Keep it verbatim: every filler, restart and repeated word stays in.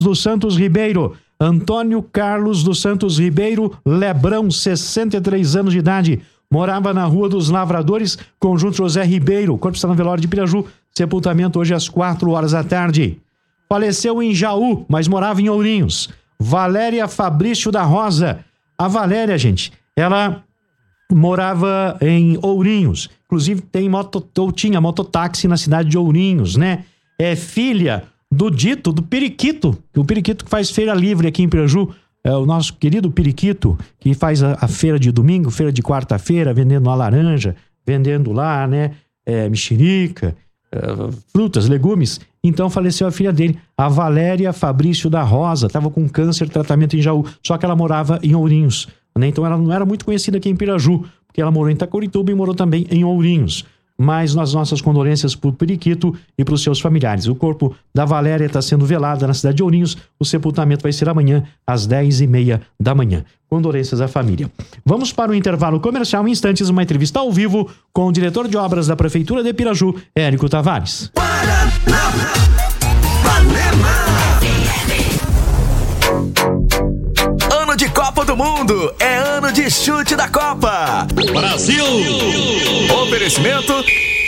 dos Santos Ribeiro. Antônio Carlos dos Santos Ribeiro Lebrão, sessenta e três anos de idade. Morava na Rua dos Lavradores, Conjunto José Ribeiro. O corpo está no velório de Piraju. Sepultamento hoje às quatro horas da tarde. Faleceu em Jaú, mas morava em Ourinhos. Valéria Fabrício da Rosa. A Valéria, gente, ela morava em Ourinhos. Inclusive tem moto, ou tinha mototáxi na cidade de Ourinhos, né? É filha do Dito, do Periquito, o Periquito que faz feira livre aqui em Piraju, é o nosso querido Periquito, que faz a, a feira de domingo, feira de quarta-feira, vendendo a laranja, vendendo lá, né, é, mexerica, é, frutas, legumes. Então faleceu a filha dele, a Valéria Fabrício da Rosa, estava com câncer, tratamento em Jaú, só que ela morava em Ourinhos, né? Então ela não era muito conhecida aqui em Piraju, porque ela morou em Itacorituba e morou também em Ourinhos. Mas nas nossas condolências pro Periquito e para os seus familiares. O corpo da Valéria está sendo velado na cidade de Ourinhos. O sepultamento vai ser amanhã, às dez e meia da manhã. Condolências à família. Vamos para o intervalo comercial. Em instantes, uma entrevista ao vivo com o diretor de obras da Prefeitura de Piraju, Érico Tavares. Ano de Copa do Mundo é ano de chute da Copa. Brasil! Oferecimento